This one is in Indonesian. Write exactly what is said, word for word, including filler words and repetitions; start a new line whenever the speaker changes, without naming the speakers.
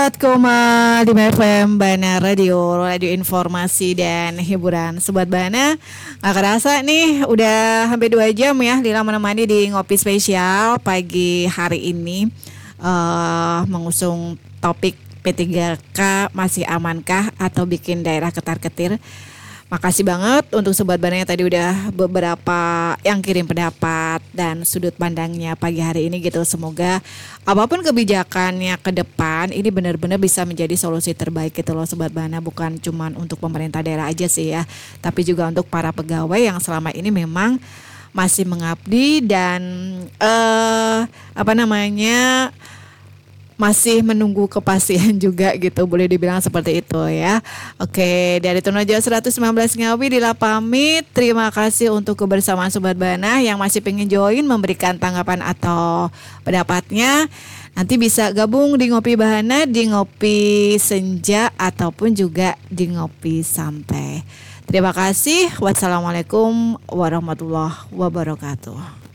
empat koma lima F M Bana Radio, radio informasi dan hiburan. Sobat Bana, gak kerasa nih udah hampir dua jam ya Lila menemani di Ngopi Spesial pagi hari ini, uh, mengusung topik P tiga K masih amankah atau bikin daerah ketar-ketir. Makasih banget untuk Sobat Bana yang tadi udah beberapa yang kirim pendapat dan sudut pandangnya pagi hari ini gitu. Semoga apapun kebijakannya ke depan ini benar-benar bisa menjadi solusi terbaik gitu loh Sobat Bana. Bukan cuman untuk pemerintah daerah aja sih ya, tapi juga untuk para pegawai yang selama ini memang masih mengabdi dan eh apa namanya masih menunggu kepastian juga gitu, boleh dibilang seperti itu ya. Oke, dari Tonojo seratus sembilan belas Ngawi Dila pamit. Terima kasih untuk kebersamaan Sobat Bana yang masih pengen join memberikan tanggapan atau pendapatnya. Nanti bisa gabung di Ngopi Bahana, di Ngopi Senja ataupun juga di Ngopi Santai. Terima kasih. Wassalamualaikum warahmatullahi wabarakatuh.